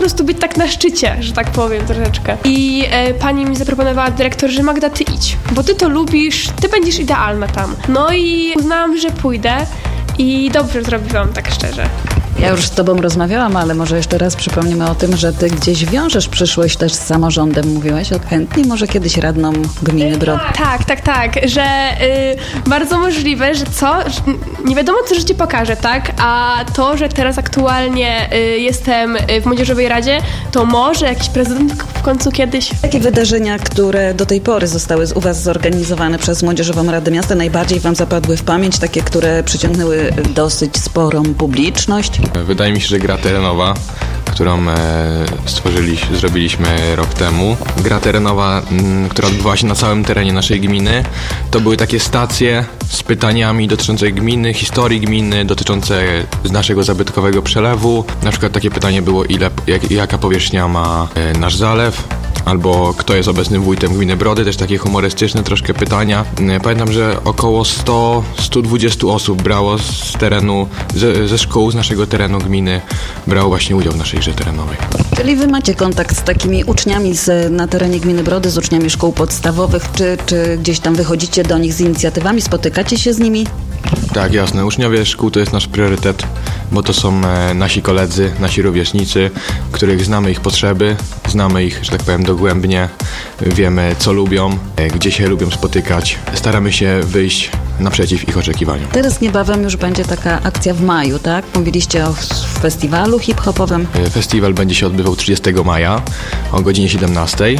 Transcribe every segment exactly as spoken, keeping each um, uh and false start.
prostu być tak na szczycie, że tak powiem troszeczkę. I e, pani mi zaproponowała, dyrektor, że Magda, ty idź, bo ty to lubisz, ty będziesz idealna tam. No i uznałam, że pójdę i dobrze zrobiłam, tak szczerze. Ja już z tobą rozmawiałam, ale może jeszcze raz przypomnimy o tym, że ty gdzieś wiążesz przyszłość też z samorządem. Mówiłaś o chętnie, może kiedyś radną gminy Brody. Tak, tak, tak, że y, bardzo możliwe, że co, że nie wiadomo co życie pokaże, tak, a to, że teraz aktualnie y, jestem w Młodzieżowej Radzie, to może jakiś prezydent w końcu kiedyś. Jakie wydarzenia, które do tej pory zostały u was zorganizowane przez Młodzieżową Radę Miasta, najbardziej wam zapadły w pamięć, takie, które przyciągnęły dosyć sporą publiczność? Wydaje mi się, że gra terenowa, którą e, stworzyliśmy, zrobiliśmy rok temu. Gra terenowa, m, która odbywała się na całym terenie naszej gminy. To były takie stacje z pytaniami dotyczące gminy, historii gminy, dotyczące naszego zabytkowego przelewu. Na przykład takie pytanie było, ile, jak, jaka powierzchnia ma e, nasz zalew. Albo kto jest obecnym wójtem gminy Brody, też takie humorystyczne troszkę pytania. Pamiętam, że około sto do stu dwudziestu osób brało z terenu, ze, ze szkół z naszego terenu gminy, brało właśnie udział w naszej grze terenowej. Czyli wy macie kontakt z takimi uczniami z, na terenie gminy Brody, z uczniami szkół podstawowych, czy, czy gdzieś tam wychodzicie do nich z inicjatywami, spotykacie się z nimi? Tak, jasne. Uczniowie szkół to jest nasz priorytet, bo to są e, nasi koledzy, nasi rówieśnicy, których znamy ich potrzeby, znamy ich, że tak powiem, dogłębnie, wiemy co lubią, e, gdzie się lubią spotykać. Staramy się wyjść naprzeciw ich oczekiwaniom. Teraz niebawem już będzie taka akcja w maju, tak? Mówiliście o festiwalu hip-hopowym. E, festiwal będzie się odbywał trzydziestego maja o godzinie siedemnastej.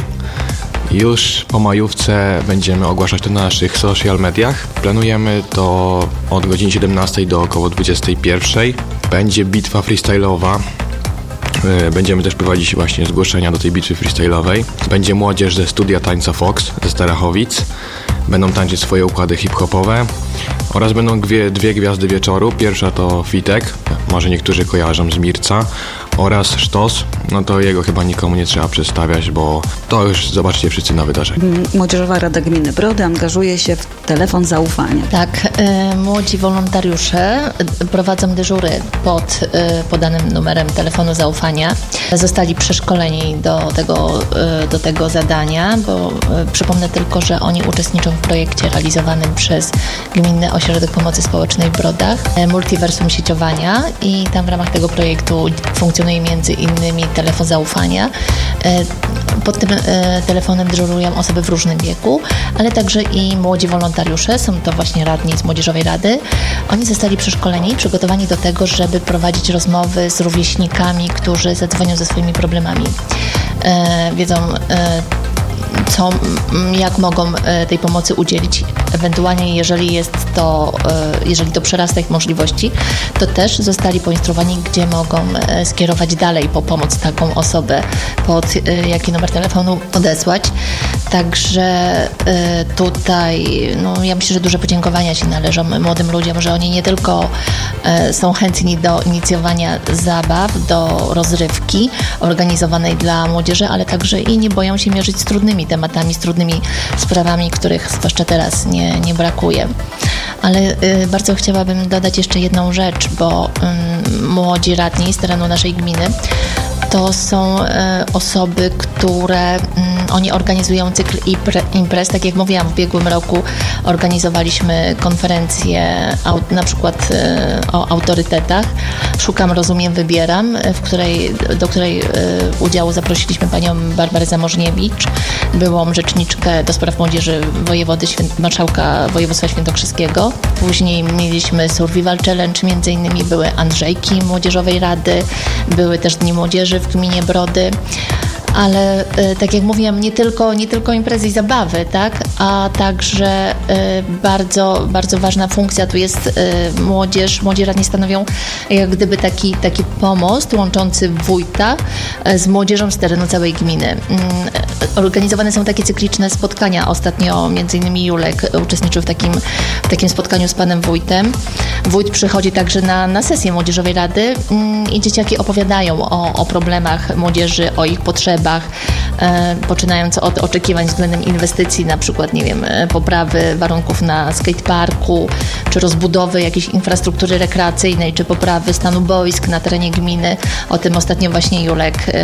Już po majówce będziemy ogłaszać to na naszych social mediach. Planujemy to od godziny siedemnastej do około dwudziestej pierwszej. Będzie bitwa freestyle'owa. Będziemy też prowadzić właśnie zgłoszenia do tej bitwy freestyle'owej. Będzie młodzież ze studia tańca Fox ze Starachowic. Będą tańczyć swoje układy hip-hopowe. Oraz będą dwie, dwie gwiazdy wieczoru. Pierwsza to Fitek, może niektórzy kojarzą z Mirca. Oraz Sztos, no to jego chyba nikomu nie trzeba przedstawiać, bo to już zobaczycie wszyscy na wydarzeniu. Młodzieżowa Rada Gminy Brody angażuje się w telefon zaufania. Tak, y, młodzi wolontariusze prowadzą dyżury pod y, podanym numerem telefonu zaufania. Zostali przeszkoleni do tego, y, do tego zadania, bo y, przypomnę tylko, że oni uczestniczą w projekcie realizowanym przez Gminny Ośrodek Pomocy Społecznej w Brodach, y, Multiversum Sieciowania, i tam w ramach tego projektu funkcjonuje między innymi telefon zaufania. Pod tym telefonem dyżurują osoby w różnym wieku, ale także i młodzi wolontariusze, są to właśnie radni z Młodzieżowej Rady. Oni zostali przeszkoleni, przygotowani do tego, żeby prowadzić rozmowy z rówieśnikami, którzy zadzwonią ze swoimi problemami. Wiedzą, co, jak mogą tej pomocy udzielić. Ewentualnie, jeżeli jest to, jeżeli to przerasta ich możliwości, to też zostali poinstruowani, gdzie mogą skierować dalej po pomoc taką osobę, pod jaki numer telefonu odesłać. Także tutaj, no, ja myślę, że duże podziękowania się należą młodym ludziom, że oni nie tylko są chętni do inicjowania zabaw, do rozrywki organizowanej dla młodzieży, ale także i nie boją się mierzyć z trudnymi tematami, z trudnymi sprawami, których zwłaszcza teraz nie, nie brakuje. Ale y, bardzo chciałabym dodać jeszcze jedną rzecz, bo y, młodzi radni z terenu naszej gminy to są y, osoby, które y, oni organizują cykl imprez. Tak jak mówiłam, w ubiegłym roku organizowaliśmy konferencję aut, na przykład y, o autorytetach. Szukam, rozumiem, wybieram, w której, do której y, udziału zaprosiliśmy panią Barbarę Zamożniewicz, byłą rzeczniczkę do spraw młodzieży wojewody, święt, marszałka województwa świętokrzyskiego. Później mieliśmy Survival Challenge, między innymi były Andrzejki Młodzieżowej Rady, były też Dni Młodzieży w gminie Brody. Ale y, tak jak mówiłam, nie tylko, nie tylko imprezy i zabawy, tak, a także y, bardzo, bardzo ważna funkcja tu jest y, młodzież. Młodzi radni stanowią jak gdyby taki, taki pomost łączący wójta y, z młodzieżą z terenu całej gminy. Y, organizowane są takie cykliczne spotkania. Ostatnio między innymi Julek uczestniczył w takim, w takim spotkaniu z panem wójtem. Wójt przychodzi także na, na sesję Młodzieżowej Rady y, i dzieciaki opowiadają o, o problemach młodzieży, o ich potrzebach, E, poczynając od oczekiwań względem inwestycji, na przykład, nie wiem, poprawy warunków na skateparku, czy rozbudowy jakiejś infrastruktury rekreacyjnej, czy poprawy stanu boisk na terenie gminy. O tym ostatnio właśnie Julek